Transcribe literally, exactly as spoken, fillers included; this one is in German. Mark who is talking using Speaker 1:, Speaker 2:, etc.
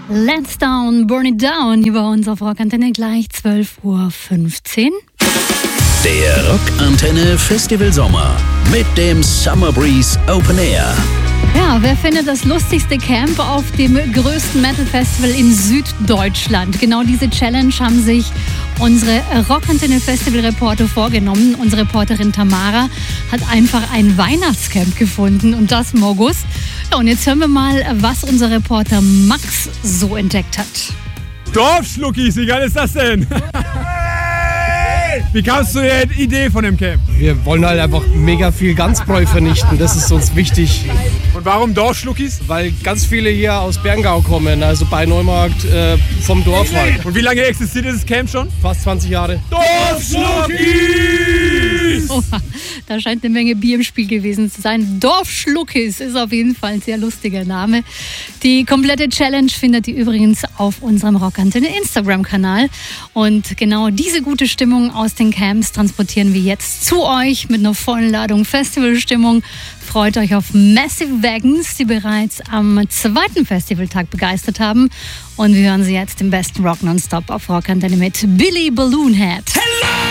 Speaker 1: Let's Down, Burn It Down, hier bei uns auf Rockantenne gleich zwölf Uhr fünfzehn.
Speaker 2: Der Rockantenne Festival Sommer mit dem Summer Breeze Open Air.
Speaker 1: Ja, wer findet das lustigste Camp auf dem größten Metal-Festival in Süddeutschland? Genau diese Challenge haben sich unsere Rockantenne-Festival-Reporter vorgenommen. Unsere Reporterin Tamara hat einfach ein Weihnachtscamp gefunden und das im August. Ja, und jetzt hören wir mal, was unser Reporter Max so entdeckt hat.
Speaker 3: Dorfschluckis, wie geil ist das denn? Wie kamst du zu der Idee von dem Camp?
Speaker 4: Wir wollen halt einfach mega viel Ganzbräu vernichten, das ist uns wichtig.
Speaker 3: Und warum Dorfschluckis?
Speaker 4: Weil ganz viele hier aus Berngau kommen, also bei Neumarkt äh, vom Dorf halt.
Speaker 3: Und wie lange existiert dieses Camp schon?
Speaker 4: Fast zwanzig Jahre.
Speaker 3: Dorfschluckis!
Speaker 1: Oh, da scheint eine Menge Bier im Spiel gewesen zu sein. Dorfschluckis ist auf jeden Fall ein sehr lustiger Name. Die komplette Challenge findet ihr übrigens auf unserem Rockantenne Instagram-Kanal. Und genau diese gute Stimmung aus den Camps transportieren wir jetzt zu euch mit einer vollen Ladung Festivalstimmung. Freut euch auf Massive Wagons, die bereits am zweiten Festivaltag begeistert haben. Und wir hören sie jetzt im besten Rock Nonstop auf Rockantenne mit Billy Balloonhead.
Speaker 2: Hello!